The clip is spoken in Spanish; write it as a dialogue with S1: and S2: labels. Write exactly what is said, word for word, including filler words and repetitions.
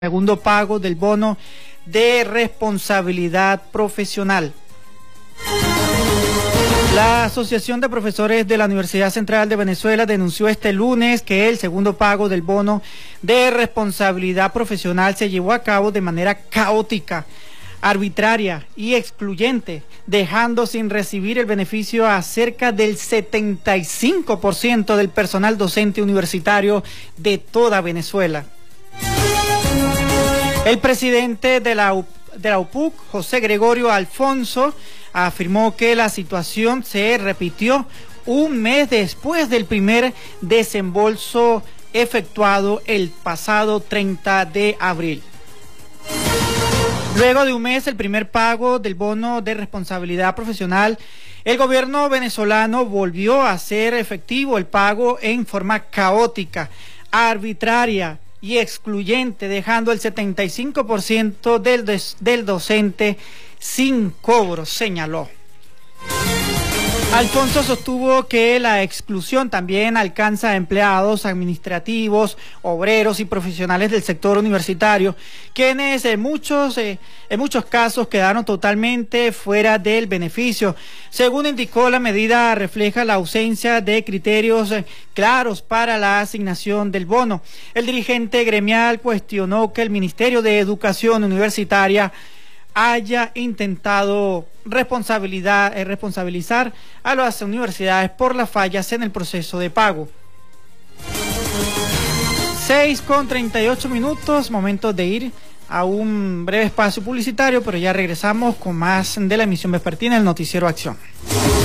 S1: segundo pago del bono de responsabilidad profesional. La Asociación de Profesores de la Universidad Central de Venezuela denunció este lunes que el segundo pago del bono de responsabilidad profesional se llevó a cabo de manera caótica, arbitraria y excluyente, dejando sin recibir el beneficio a cerca del setenta y cinco por ciento del personal docente universitario de toda Venezuela. El presidente de la, U, de la U P U C, José Gregorio Alfonso, afirmó que la situación se repitió un mes después del primer desembolso efectuado el pasado treinta de abril. Luego de un mes, el primer pago del bono de responsabilidad profesional, el gobierno venezolano volvió a hacer efectivo el pago en forma caótica, arbitraria y excluyente, dejando el setenta y cinco por ciento del, del docente sin cobro, señaló. Alfonso sostuvo que la exclusión también alcanza a empleados administrativos, obreros y profesionales del sector universitario, quienes en muchos, eh, en muchos casos quedaron totalmente fuera del beneficio. Según indicó, la medida refleja la ausencia de criterios eh, claros para la asignación del bono. El dirigente gremial cuestionó que el Ministerio de Educación Universitaria haya intentado responsabilidad, eh, responsabilizar a las universidades por las fallas en el proceso de pago. seis con treinta y ocho minutos, momento de ir a un breve espacio publicitario, pero ya regresamos con más de la emisión vespertina del Noticiero Acción.